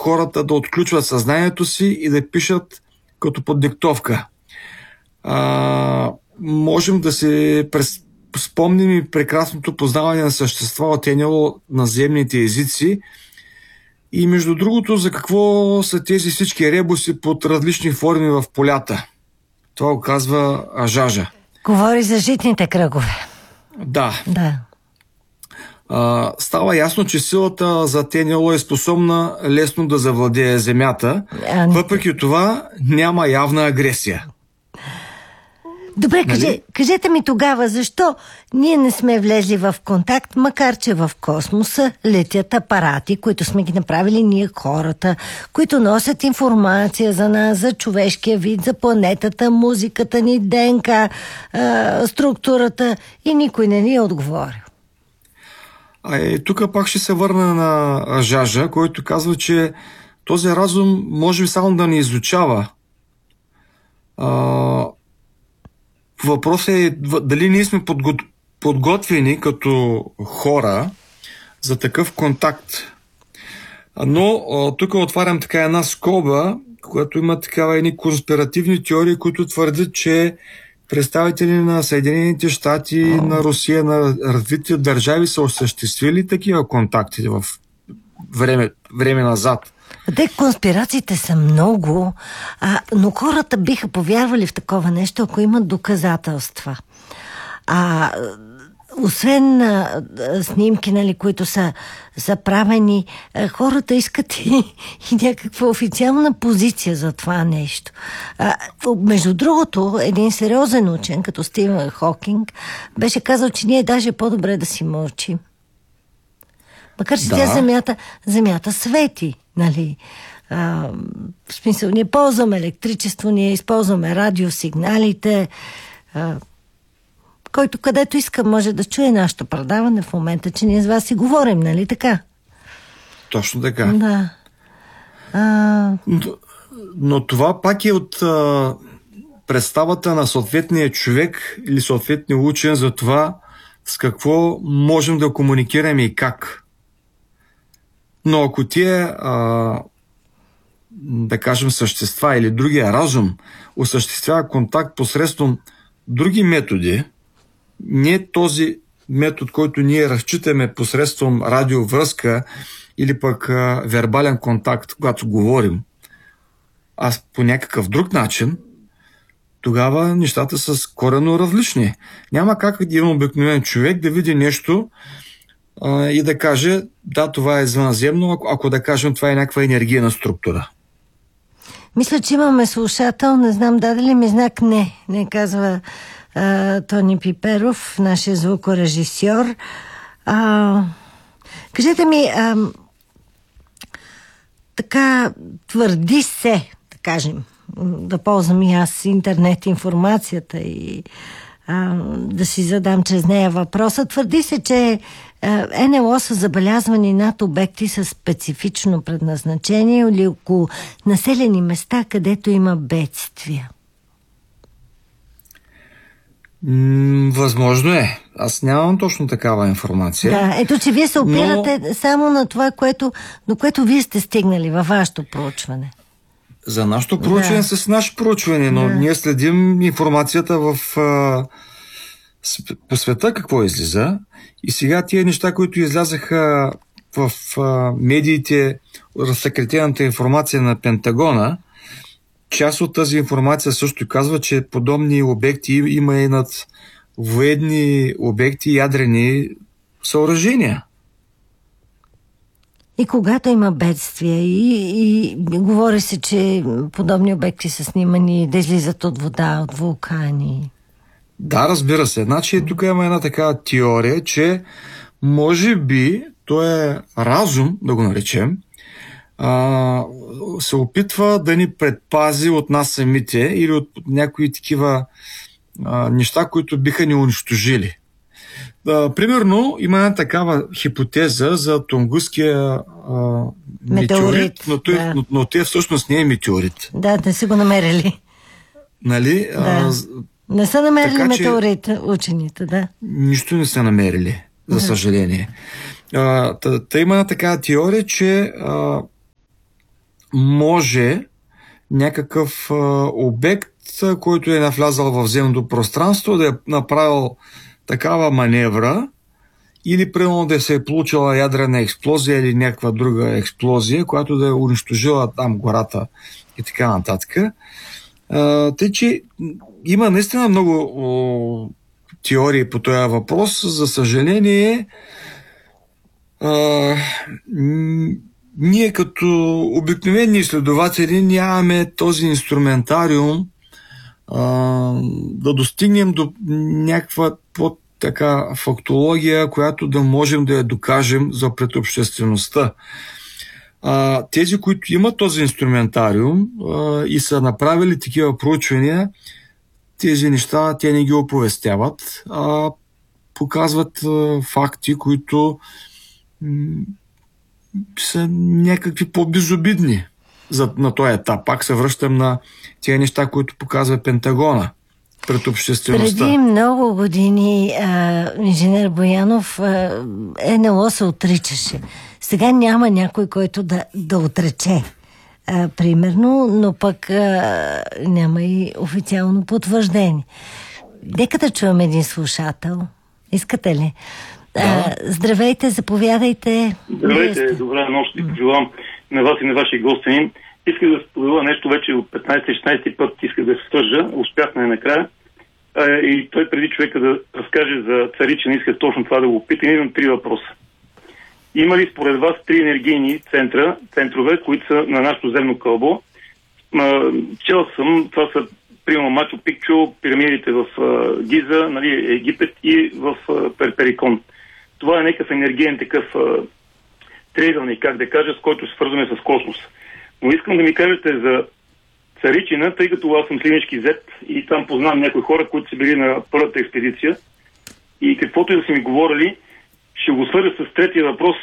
хората да отключват съзнанието си и да пишат като под диктовка. Можем да се спомним и прекрасното познаване на същества от НЛО на земните езици. И между другото, за какво са тези всички ребуси под различни форми в полята? Това го казва Ажажа. Говори за житните кръгове. Да. Става ясно, че силата за НЛО е способна лесно да завладее Земята. Въпреки това няма явна агресия. Добре, нали? Кажете ми тогава, защо ние не сме влезли в контакт, макар че в космоса летят апарати, които сме ги направили ние хората, които носят информация за нас, за човешкия вид, за планетата, музиката ни, ДНК, структурата, и никой не ни е отговорил. Тук пак ще се върна на Жажа, който казва, че този разум може само да ни изучава. Въпросът е дали ние сме подготвени като хора за такъв контакт. Но тук отварям така една скоба, която има такава едни конспиративни теории, които твърдят, че представители на Съединените щати, на Русия, на развитите държави са осъществили такива контакти в време назад. Те конспирациите са много, но хората биха повярвали в такова нещо, ако имат доказателства. Освен снимки, нали, които са правени, хората искат и някаква официална позиция за това нещо. Между другото, един сериозен учен, като Стивън Хокинг, беше казал, че ние даже по-добре да си мълчим. Макар че тя земята свети, нали? В смисъл, ние ползваме електричество, ние използваме радиосигналите, който където иска може да чуе нашето предаване в момента, че ние с вас си говорим, нали така? Точно така. Да. Но това пак е от представата на съответния човек или съответния учен за това с какво можем да комуникираме и как. Но ако тия, да кажем, същества или другия разум осъществява контакт посредством други методи, не този метод, който ние разчитаме посредством радиовръзка или пък вербален контакт, когато говорим, а по някакъв друг начин, тогава нещата са коренно различни. Няма как един обикновен човек да види нещо и да каже, да, това е извънземно, ако да кажем, това е някаква енергийна структура. Мисля, че имаме слушател, не знам, даде ли ми знак? Не казва Тони Пиперов, нашия звукорежисьор. Кажете ми, така твърди се, да кажем, да ползвам и аз интернет информацията и да си задам чрез нея въпроса. Твърди се, че НЛО са забелязвани над обекти с специфично предназначение или около населени места, където има бедствия. Възможно е. Аз нямам точно такава информация. Да, ето, че вие се опирате само на това, до което вие сте стигнали във вашето проучване. За нашето проучване с наше проучване, но ние следим информацията по света какво излиза. И сега тия неща, които излязаха в медиите, разсекретената информация на Пентагона, част от тази информация също казва, че подобни обекти има и над военни обекти, ядрени съоръжения. И когато има бедствия и говори се, че подобни обекти са снимани да излизат от вода, от вулкани. Да, разбира се. Значи тук има една такава теория, че може би той е разум, да го наречем, се опитва да ни предпази от нас самите или от някои такива неща, които биха ни унищожили. Примерно има една такава хипотеза за Тунгусския метеорит, но те всъщност не е метеорит. Да, не са го намерили. Нали? Да. Не са намерили така, метеорит учените, да. Нищо не са намерили, за съжаление. Та има една такава теория, че може някакъв обект, който е навлязал в земното пространство, да е направил такава маневра или примерно да се е получила ядрена експлозия или някаква друга експлозия, която да е унищожила там гората и така нататък. Тъй, че има наистина много теории по този въпрос. За съжаление, ние като обикновени изследователи нямаме този инструментариум да достигнем до някаква така фактология, която да можем да я докажем за пред обществеността. Тези, които имат този инструментариум и са направили такива проучвания, тези неща те не ги оповестяват, а показват факти, които са някакви по-безобидни на този етап. Пак се връщам на тези неща, които показва Пентагона пред обществеността. Преди много години инженер Боянов НЛО се отричаше. Сега няма някой, който да отрече. Примерно, но пък няма и официално потвърждение. Нека да чуем един слушател. Искате ли? Да. Здравейте, заповядайте. Здравейте, добра нощ. Желам на вас и на ваши гости. Исках да споделя нещо вече от 15-16 път. Исках да се свържа. Успях накрая. И той преди човека да разкаже за Царичина, иска точно това да го питам. Имам 3 въпроса. Има ли според вас 3 енергийни центрове, които са на нашето земно кълбо? Чел съм, това са примерно Мачо Пикчо, пирамидите в Гиза, нали, Египет и в Перперикон. Това е някакъв енергиен такъв триъгълник, как да кажа, с който се свързваме с космос. Но искам да ми кажете за Царичина, тъй като аз съм сливенски зет и там познавам някои хора, които са били на първата експедиция и каквото и да са ми говорили, ще го свържа с третия въпрос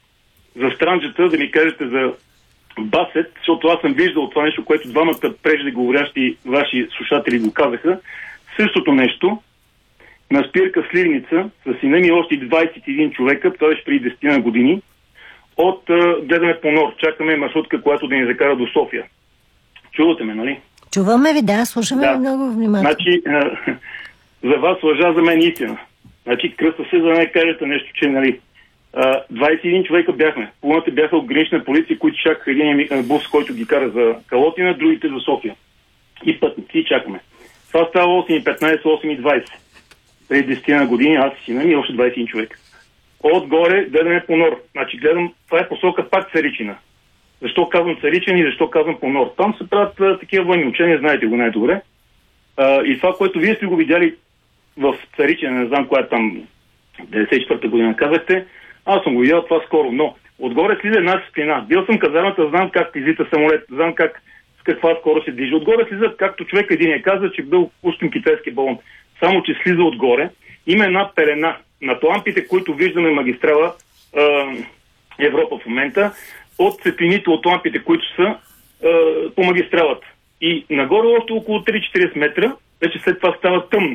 за Странджата, да ми кажете за Басет, защото аз съм виждал това нещо, което двамата преждеговорящи ваши слушатели го казаха. Същото нещо на спирка Сливница с сина ми още 21 човека, това беше преди 10 години, от гледаме по нор. Чакаме маршрутка, която да ни закара до София. Чувате ме, нали? Чуваме ви, да, слушаме много внимателно. Значи, за вас лъжа, за мен истина. Значи, кръста се за мен кажете нещо, че, нали, 21 човека бяхме. Половината бяха от гранична полиция, които чакаха един бус, който ги кара за Калотина, другите за София. И пътници чакаме. Това става 8.15, 8.20. Преди 10 години аз и сина ми още 21 човека. Отгоре гледаме по нор. Значи гледам, това е посока пак Царичина. Защо казвам Царичина и защо казвам по нор? Там се правят такива военни учения, знаете го най-добре. И това, което вие сте го видяли в Царичина, не знам коя е там 94-та година казахте, аз съм го видял това скоро, но отгоре слиза една светлина. Бил съм казармата, знам как излита самолет, знам как с каква скорост се движи. Отгоре слиза, както човек един я каза, че бил пускан китайски балон. Само, че слиза отгоре. Има една пелена над лампите, които виждаме магистрала Европа в момента, от светлините от лампите, които са по магистралата. И нагоре още около 3-40 метра, вече след това става тъмно.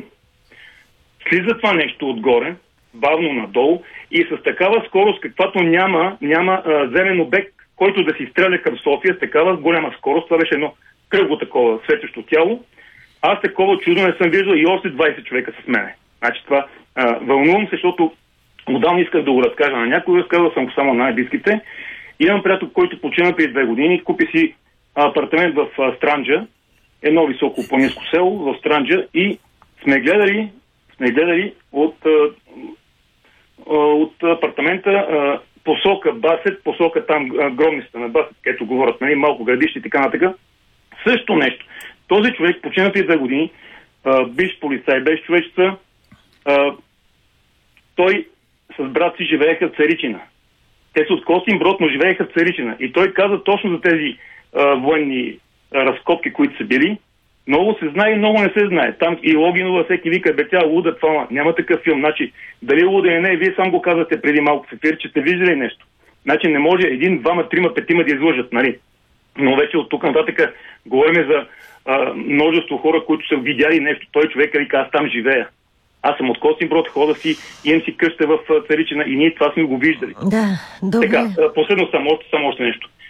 Слиза това нещо отгоре, бавно надолу и с такава скорост, каквато няма земен обект, който да си стреля към София с такава голяма скорост. Това беше едно кръгло такова светещо тяло. Аз такова чудо не съм виждал и още 20 човека с мене. Значи това вълнувам се, защото отдавна исках да го разкажа на някой, разказал съм го само на най-близките. Имам приятел, който почина преди 2 години, купи си апартамент в Странджа, едно високо планинско село в Странджа и сме гледали от апартамента посока Басет, посока там гробницата на Басет, където говорят, нали, малко градище и така нататък. Също нещо. Този човек почина преди 2 години, бивш полицай, без човечеца, той с брат си живееха в Царичина. Те са от Костинброд, но живееха в Царичина. И той каза точно за тези военни разкопки, които са били. Много се знае и много не се знае. Там и Логинова всеки вика, бе тя луда, това няма такъв филм. Значи, дали луда или не, вие сам го казвате преди малко в ефир, че сте виждали нещо. Значи не може 1, 2, 3, 5 да излъжат, нали? Но вече от тук нататък говорим за множество хора, които са видяли нещо. Той човек вика, аз там живея. Аз съм от Костинброд, хода си, имам си къща в Царичина и ние това сме го виждали. Да, добре. Така, последно само още нещо.